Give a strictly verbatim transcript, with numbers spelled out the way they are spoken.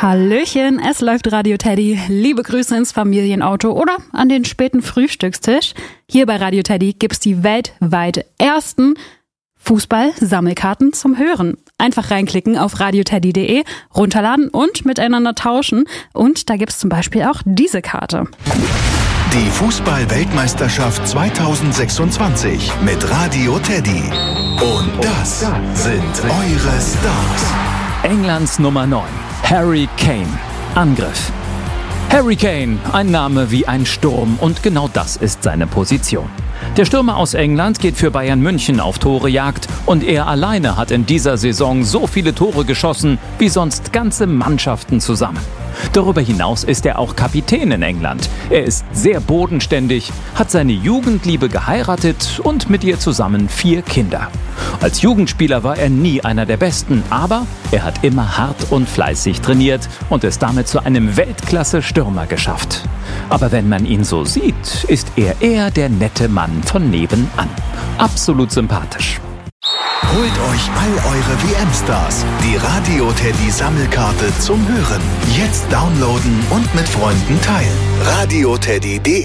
Hallöchen, es läuft Radio Teddy. Liebe Grüße ins Familienauto oder an den späten Frühstückstisch. Hier bei Radio Teddy gibt's die weltweit ersten Fußball-Sammelkarten zum Hören. Einfach reinklicken auf radioteddy punkt de, runterladen und miteinander tauschen. Und da gibt's zum Beispiel auch diese Karte. Die Fußball-Weltmeisterschaft zweitausendsechsundzwanzig mit Radio Teddy. Und das sind eure Stars. Englands Nummer neun, Harry Kane. Angriff. Harry Kane, ein Name wie ein Sturm, und genau das ist seine Position. Der Stürmer aus England geht für Bayern München auf Torejagd und er alleine hat in dieser Saison so viele Tore geschossen wie sonst ganze Mannschaften zusammen. Darüber hinaus ist er auch Kapitän in England. Er ist sehr bodenständig, hat seine Jugendliebe geheiratet und mit ihr zusammen vier Kinder. Als Jugendspieler war er nie einer der Besten, aber er hat immer hart und fleißig trainiert und es damit zu einem Weltklasse-Stürmer geschafft. Aber wenn man ihn so sieht, ist er eher der nette Mann von nebenan. Absolut sympathisch. Holt euch all eure W M-Stars. Die Radio Teddy Sammelkarte zum Hören. Jetzt downloaden und mit Freunden teilen. radioteddy punkt de